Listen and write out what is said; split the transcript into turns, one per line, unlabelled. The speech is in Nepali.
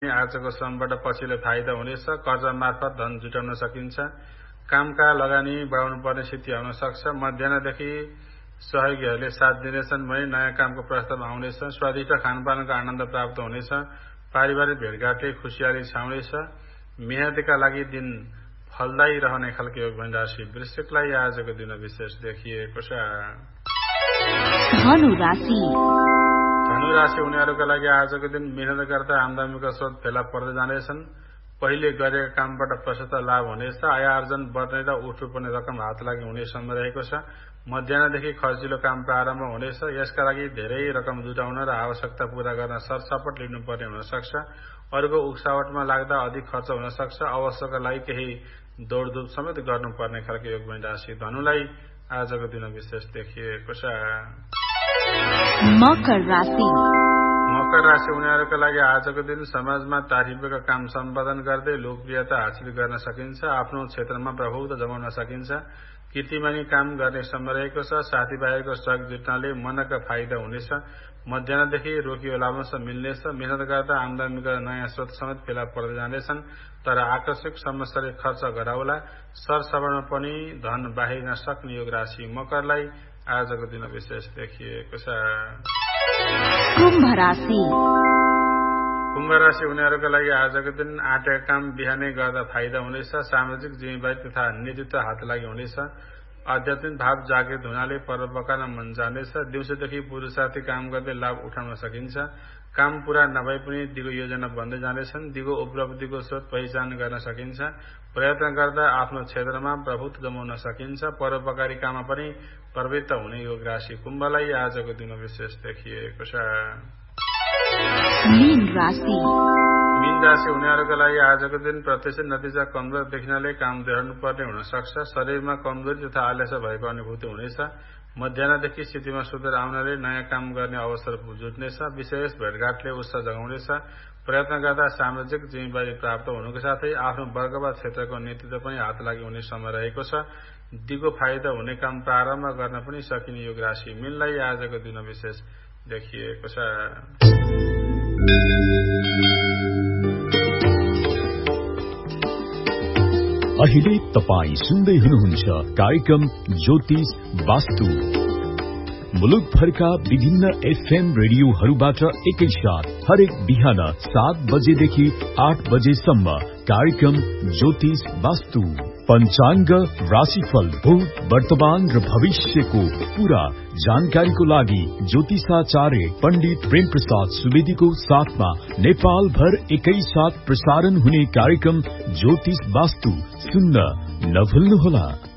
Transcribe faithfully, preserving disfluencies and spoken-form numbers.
आजको श्रमबाट पछिल्लो फाइदा हुनेछ। कर्जा मार्फत धन जुटाउन सकिन्छ। कामका लगानी बढाउनु पर्ने स्थिति आउन सक्छ। मध्याहदेखि सहयोगीहरूले साथ दिनेछन् भने नयाँ कामको प्रस्ताव आउनेछ। स्वादिष्ट खानपानको आनन्द प्राप्त हुनेछ। पारिवारिक भेटघाटले खुसियाली छाउनेछ। मेहनतीका लागि दिन फलदायी रहने खालको योग भनी राशि वृश्चिकलाई आजको दिन विशेष देखिएको छ।
धनु राशि
धनु राशि उनीहरूका लागि आजको दिन मेहनत गर्दा आमदामीका स्रोत फेला पर्दै जानेछन्। पहिले गरेका कामबाट प्रशस्त लाभ हुनेछ। आय आर्जन बढ्ने र उठ्नुपर्ने रकम हात लागि हुने समय रहेको छ। मध्याहदेखि खर्चिलो काम प्रारम्भ हुनेछ। यसका लागि धेरै रकम जुटाउन र आवश्यकता पूरा गर्न सरसपट लिनुपर्ने हुन सक्छ। अरूको उक्सावटमा लाग्दा अधिक खर्च हुन सक्छ। अवसरका लागि केही दौडधुप समेत गर्नुपर्ने खालको योग भनी राशि धनुलाई आजको दिन विशेष देखिएको छ।
मकर राशि
मकर राशि उनीहरूका लागि आजको दिन समाजमा तारिफका काम सम्पादन गर्दै लोकप्रियता हासिल गर्न सकिन्छ। आफ्नो क्षेत्रमा प्रभुत्व जमाउन सकिन्छ। कीर्तिमानी काम गर्ने समय रहेको छ। साथीभाइहरूको सहयोग जुट्नाले मनका फाइदा हुनेछ। मध्याहदेखि रोकियो लाभांश मिल्नेछ। मेहनत गर्दा आमदामीका नयाँ स्रोत समेत फेला पर्दै जानेछन्। तर आकस्मिक समस्याले खर्च गराउला। सरसफाइमा पनि धन बाहिर्न सक्ने योग राशि मकरलाई आजको दिन विशेष देखिएको छ।
कुम्भ राशि
कुम्भ राशि उनीहरूका लागि आजको दिन आँटेका काम बिहानै गर्दा फाइदा हुनेछ। सामाजिक जिम्मेवारी तथा नेतृत्व हात लागि हुनेछ। आध्यात्मिक भाव जागृत हुनाले पर्व पकाउन मन जानेछ। दिउँसोदेखि पुरुषार्थी काम गर्दै लाभ उठाउन सकिन्छ। काम पूरा नभए पनि दिगो योजना बन्दै जानेछन्। दिगो उपलब्धिको स्रोत पहिचान गर्न सकिन्छ। प्रयत्न गर्दा आफ्नो क्षेत्रमा प्रभुत्व जमाउन सकिन्छ। परोपकारी काममा पनि प्रवृत्त हुने योग राशि कुम्भलाई आजको दिन विशेष देखिएको छ।
मीन राशि
मीन राशि उनीहरूका लागि आजको दिन प्रत्यक्ष नतिजा कमजोर देखिनाले काम दोहोर्याउनु पर्ने हुन सक्छ। शरीरमा कमजोरी तथा आलस्य भएको अनुभूति हुनेछ। मध्याहदेखि स्थितिमा सुधार आउनाले नयाँ काम गर्ने अवसर जुट्नेछ। विशेष भेटघाटले उत्साह जगाउनेछ। प्रयत्न गर्दा सामाजिक जिम्मेवारी प्राप्त हुनुको साथै आफ्नो वर्ग वा क्षेत्रको नेतृत्व पनि हात लागि हुने समय रहेको छ। दिगो फाइदा हुने काम प्रारम्भ गर्न पनि सकिने योग राशि मीनलाई आजको दिन विशेष देखिएको छ।
अहिले तपाई सुन्दै हुनुहुन्छ कार्यक्रम ज्योतिष वास्तु। मुलुकभरका विभिन्न एफएम रेडियोहरूबाट एकैसाथ हरेक बिहान सात बजेदेखि आठ बजेसम्म कार्यक्रम ज्योतिष वास्तु। पञ्चाङ्ग, राशिफल, भूत, वर्तमान र भविष्यको पूरा जानकारीको लागि ज्योतिषाचार्य पण्डित प्रेम प्रसाद सुवेदीको साथमा नेपाल भर एकैसाथ प्रसारण हुने कार्यक्रम ज्योतिष वास्तु सुन्न नभुल्नुहोला।